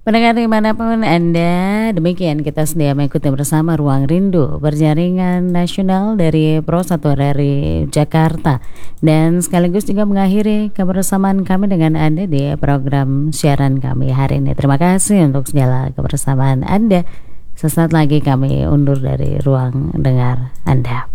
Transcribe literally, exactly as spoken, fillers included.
Pendengar dimanapun Anda, demikian kita sedia mengikuti bersama Ruang Rindu berjaringan nasional dari Pro satu R R I Jakarta. Dan sekaligus juga mengakhiri kebersamaan kami dengan Anda di program siaran kami hari ini. Terima kasih untuk segala kebersamaan Anda. Sesaat lagi kami undur dari ruang dengar Anda.